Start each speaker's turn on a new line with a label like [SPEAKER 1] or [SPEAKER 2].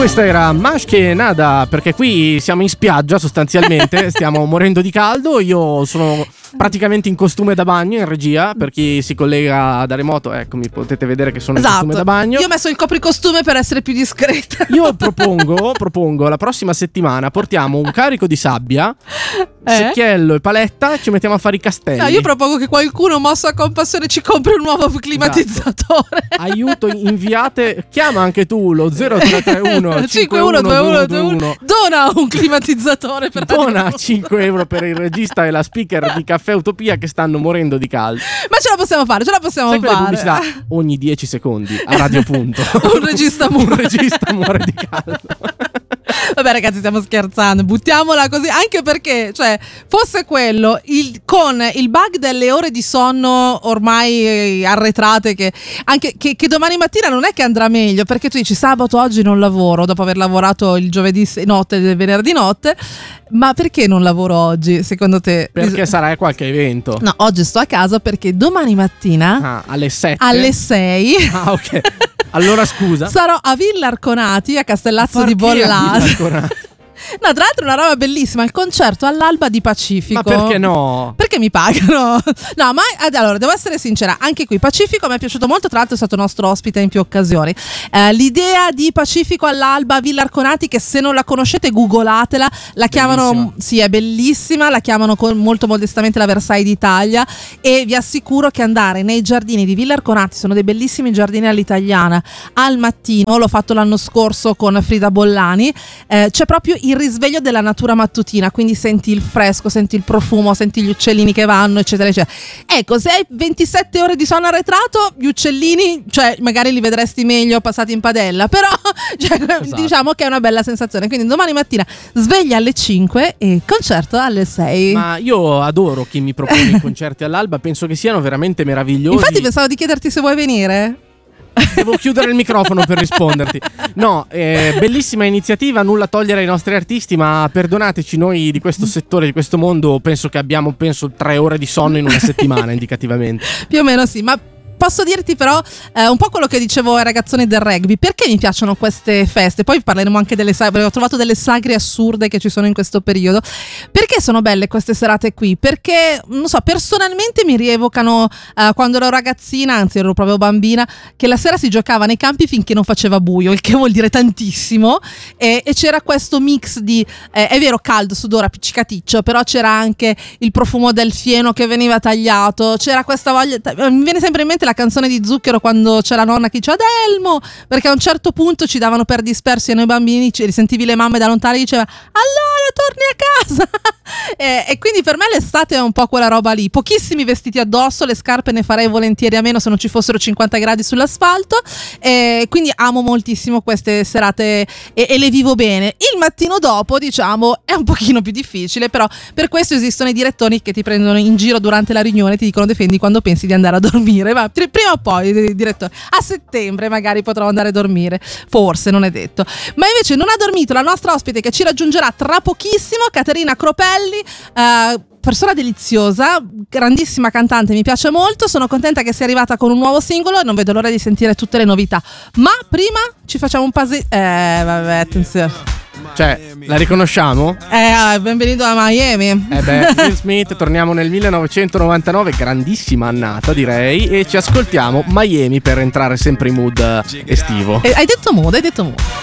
[SPEAKER 1] Questa era Masche Nada, perché qui siamo in spiaggia sostanzialmente, stiamo morendo di caldo. Io sono praticamente in costume da bagno in regia, per chi si collega da remoto, eccomi, potete vedere che sono in costume da bagno.
[SPEAKER 2] Io ho messo il copricostume per essere più discreta.
[SPEAKER 1] Io propongo la prossima settimana portiamo un carico di sabbia, secchiello e paletta, ci mettiamo a fare i castelli.
[SPEAKER 2] No, io propongo che qualcuno mosso a compassione ci compri un nuovo climatizzatore.
[SPEAKER 1] Esatto. Aiuto, inviate, chiama anche tu lo 0331
[SPEAKER 2] 512121. Dona un climatizzatore per
[SPEAKER 1] dona 5 euro per il regista e la speaker di Caffè Utopia che stanno morendo di caldo.
[SPEAKER 2] Ma ce la possiamo fare,
[SPEAKER 1] Sai quelle pubblicità ogni 10 secondi a Radio Punto.
[SPEAKER 2] Un regista muore
[SPEAKER 1] di caldo.
[SPEAKER 2] Vabbè ragazzi, stiamo scherzando, buttiamola così, anche perché, cioè, fosse quello, con il bug delle ore di sonno ormai arretrate, che domani mattina non è che andrà meglio, perché tu dici sabato oggi non lavoro, dopo aver lavorato il giovedì notte e il venerdì notte, ma perché non lavoro oggi, secondo te?
[SPEAKER 1] Perché sarà qualche evento.
[SPEAKER 2] No, oggi sto a casa perché domani mattina
[SPEAKER 1] alle 7?
[SPEAKER 2] Alle 6
[SPEAKER 1] ok. Allora scusa,
[SPEAKER 2] sarò a Villa Arconati, a Castellazzo di Bollate. No, tra l'altro è una roba bellissima, il concerto all'alba di Pacifico.
[SPEAKER 1] Ma perché no?
[SPEAKER 2] Perché mi pagano? No, ma allora devo essere sincera, anche qui Pacifico mi è piaciuto molto, tra l'altro è stato nostro ospite in più occasioni. L'idea di Pacifico all'alba, Villa Arconati, che se non la conoscete googlatela, la chiamano,
[SPEAKER 1] bellissima.
[SPEAKER 2] Sì, è bellissima, la chiamano molto modestamente la Versailles d'Italia, e vi assicuro che andare nei giardini di Villa Arconati, sono dei bellissimi giardini all'italiana, al mattino, l'ho fatto l'anno scorso con Frida Bollani, c'è proprio il risveglio della natura mattutina, quindi senti il fresco, senti il profumo, senti gli uccellini che vanno, eccetera eccetera. Ecco, se hai 27 ore di sonno arretrato, gli uccellini, cioè magari li vedresti meglio passati in padella, però cioè,
[SPEAKER 1] esatto.
[SPEAKER 2] Diciamo che è una bella sensazione. Quindi domani mattina sveglia alle 5 e concerto alle 6.
[SPEAKER 1] Ma io adoro chi mi propone i concerti all'alba, penso che siano veramente meravigliosi.
[SPEAKER 2] Infatti pensavo di chiederti se vuoi venire.
[SPEAKER 1] Devo chiudere il microfono per risponderti. No, bellissima iniziativa, nulla togliere ai nostri artisti, ma perdonateci, noi di questo settore, di questo mondo, penso che abbiamo 3 ore di sonno in una settimana indicativamente.
[SPEAKER 2] Più o meno sì, ma posso dirti però un po' quello che dicevo ai ragazzoni del rugby, perché mi piacciono queste feste, poi parleremo anche delle sagre, perché ho trovato delle sagre assurde che ci sono in questo periodo. Perché sono belle queste serate qui? Perché, non so, personalmente mi rievocano quando ero ragazzina, anzi ero proprio bambina, che la sera si giocava nei campi finché non faceva buio, il che vuol dire tantissimo, e c'era questo mix di, è vero, caldo, sudore, appiccicaticcio, però c'era anche il profumo del fieno che veniva tagliato, c'era questa voglia, mi viene sempre in mente la canzone di Zucchero quando c'è la nonna che dice Adelmo, perché a un certo punto ci davano per dispersi e noi bambini sentivi le mamme da lontano e diceva allora torni a casa. E quindi per me l'estate è un po' quella roba lì, pochissimi vestiti addosso, le scarpe ne farei volentieri a meno se non ci fossero 50 gradi sull'asfalto, quindi amo moltissimo queste serate e le vivo bene. Il mattino dopo, diciamo, è un pochino più difficile, però per questo esistono i direttori che ti prendono in giro durante la riunione e ti dicono difendi quando pensi di andare a dormire, ma prima o poi, direttore, a settembre magari potrò andare a dormire, forse, non è detto. Ma invece non ha dormito la nostra ospite che ci raggiungerà tra pochissimo, Caterina Cropelli, persona deliziosa, grandissima cantante, mi piace molto, sono contenta che sia arrivata con un nuovo singolo e non vedo l'ora di sentire tutte le novità. Ma prima ci facciamo un vabbè, attenzione.
[SPEAKER 1] Cioè, la riconosciamo?
[SPEAKER 2] Benvenuto a Miami.
[SPEAKER 1] Will Smith, torniamo nel 1999, grandissima annata direi, e ci ascoltiamo Miami per entrare sempre in mood estivo.
[SPEAKER 2] Hai detto mood.